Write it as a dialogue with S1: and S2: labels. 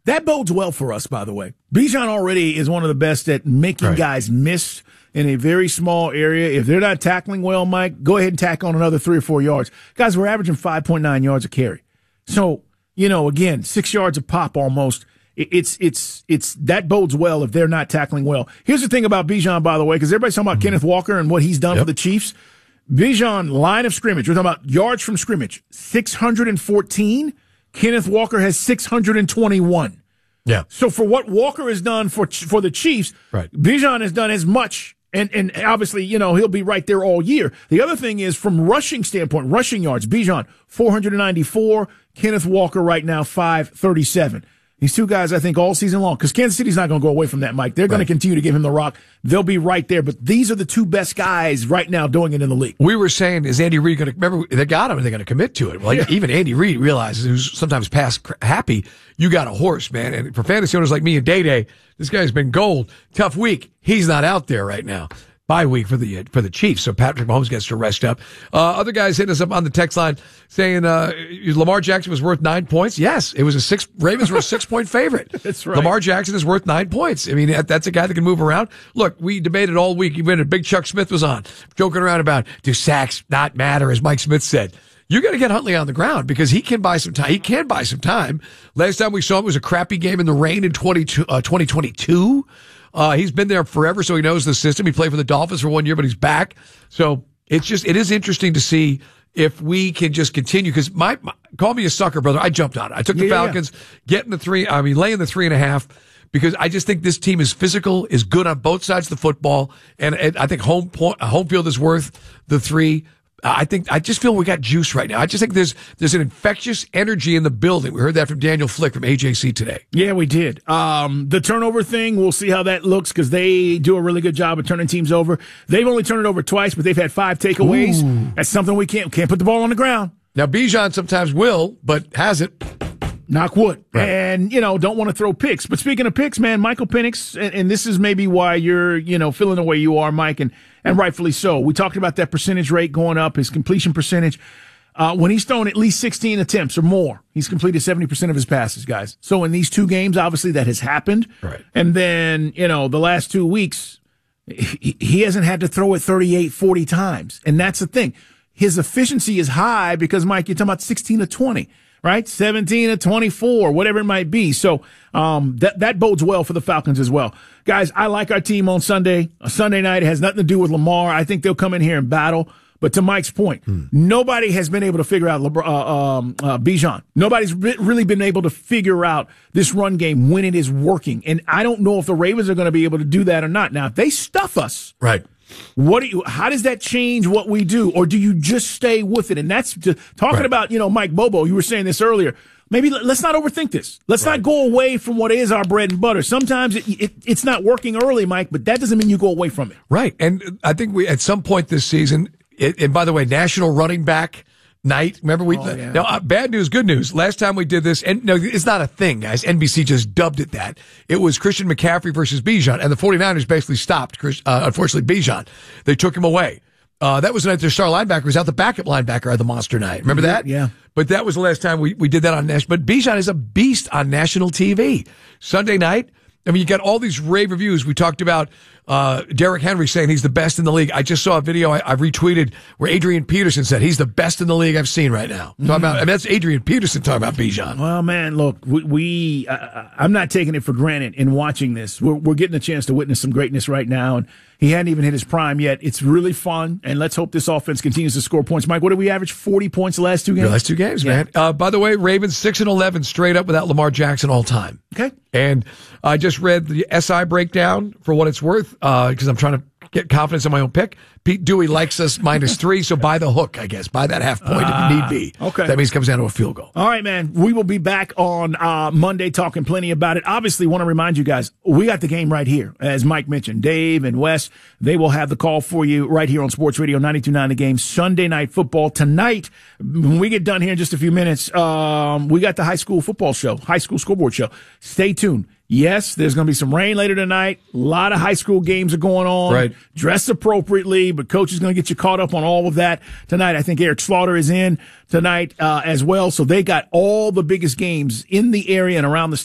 S1: That bodes well for us, by the way. Bijan already is one of the best at making guys miss in a very small area. If they're not tackling well, Mike, go ahead and tack on another 3 or 4 yards. Guys, we're averaging 5.9 yards a carry. So, again, 6 yards a pop almost. It's that bodes well if they're not tackling well. Here's the thing about Bijan, by the way, because everybody's talking about Kenneth Walker and what he's done for the Chiefs. Bijan, line of scrimmage, we're talking about yards from scrimmage, 614. Kenneth Walker has 621.
S2: Yeah.
S1: So for what Walker has done for the Chiefs, Bijan has done as much. And obviously, he'll be right there all year. The other thing is, from rushing standpoint, rushing yards, Bijan, 494. Kenneth Walker right now, 537. These two guys, I think, all season long, because Kansas City's not going to go away from that, Mike. They're going to continue to give him the rock. They'll be right there. But these are the two best guys right now doing it in the league.
S2: We were saying, is Andy Reid going to, remember, they got him and they're going to commit to it. Well, even Andy Reid realizes, who's sometimes past happy, you got a horse, man. And for fantasy owners like me and Day, this guy's been gold. Tough week. He's not out there right now. Bye week for the Chiefs, so Patrick Mahomes gets to rest up. Other guys hitting us up on the text line saying Lamar Jackson was worth 9 points. Yes, it was Ravens were a 6-point favorite.
S1: That's right.
S2: Lamar Jackson is worth 9 points. I mean, that's a guy that can move around. Look, we debated all week. Even Big Chuck Smith was on, joking around about, do sacks not matter, as Mike Smith said. You got to get Huntley on the ground because he can buy some time. He can buy some time. Last time we saw him was a crappy game in the rain in 2022. He's been there forever, so he knows the system. He played for the Dolphins for 1 year, but he's back. So it is interesting to see if we can just continue. Because call me a sucker, brother. I jumped on it. I took the Falcons, laying the 3.5. Because I just think this team is physical, is good on both sides of the football, and I think home field is worth the 3. I just feel we got juice right now. I just think there's an infectious energy in the building. We heard that from Daniel Flick from AJC today.
S1: Yeah, we did. The turnover thing, we'll see how that looks because they do a really good job of turning teams over. They've only turned it over twice, but they've had 5 takeaways. Ooh. That's something we can't put the ball on the ground.
S2: Now, Bijan sometimes will, but hasn't.
S1: Knock wood. Right. And, don't want to throw picks. But speaking of picks, man, Michael Penix, and this is maybe why you're, feeling the way you are, Mike, and rightfully so. We talked about that percentage rate going up, his completion percentage. When he's thrown at least 16 attempts or more, he's completed 70% of his passes, guys. So in these 2 games, obviously that has happened.
S2: Right.
S1: And then, the last 2 weeks, he hasn't had to throw it 38, 40 times. And that's the thing. His efficiency is high because, Mike, you're talking about 16 to 20. Right? 17 to 24, whatever it might be. So, that bodes well for the Falcons as well. Guys, I like our team on Sunday. A Sunday night. It has nothing to do with Lamar. I think they'll come in here and battle. But to Mike's point, nobody has been able to figure out Bijan. Nobody's really been able to figure out this run game when it is working. And I don't know if the Ravens are going to be able to do that or not. Now, if they stuff us.
S2: Right.
S1: How does that change what we do? Or do you just stay with it? And that's talking about, Mike Bobo, you were saying this earlier. Maybe let's not overthink this. Let's not go away from what is our bread and butter. Sometimes it's not working early, Mike, but that doesn't mean you go away from it.
S2: Right. And I think at some point this season, and by the way, National Running Back Night. Remember now, bad news, good news. Last time we did this, and no, it's not a thing, guys. NBC just dubbed it that. It was Christian McCaffrey versus Bijan, and the 49ers basically stopped, unfortunately, Bijan. They took him away. That was the night their star linebacker was out. The backup linebacker had the monster night. Remember that?
S1: Yeah.
S2: But that was the last time we did that on national. But Bijan is a beast on national TV. Sunday night, I mean, you got all these rave reviews. We talked about Derrick Henry saying he's the best in the league. I just saw a video I've retweeted where Adrian Peterson said he's the best in the league I've seen right now. That's Adrian Peterson talking about Bijan.
S1: Well, man, look, I'm not taking it for granted in watching this. We're getting a chance to witness some greatness right now, and he hadn't even hit his prime yet. It's really fun, and let's hope this offense continues to score points. Mike, what did we average? 40 points the last 2 games?
S2: The last 2 games, man. By the way, Ravens 6-11 straight up without Lamar Jackson all time.
S1: Okay.
S2: And I just read the SI breakdown for what it's worth because I'm trying to get confidence in my own pick. Pete Dewey likes us -3, so buy the hook, I guess. Buy that half point if need be.
S1: Okay.
S2: That means it comes down to a field goal.
S1: All right, man. We will be back on Monday talking plenty about it. Obviously, want to remind you guys, we got the game right here. As Mike mentioned, Dave and Wes, they will have the call for you right here on Sports Radio 92.9 The Game. Sunday Night Football. Tonight, when we get done here in just a few minutes, we got the high school football show, high school scoreboard show. Stay tuned. Yes, there's going to be some rain later tonight. A lot of high school games are going on.
S2: Right.
S1: Dress appropriately, but Coach is going to get you caught up on all of that tonight. I think Eric Slaughter is in tonight as well. So they got all the biggest games in the area and around the state.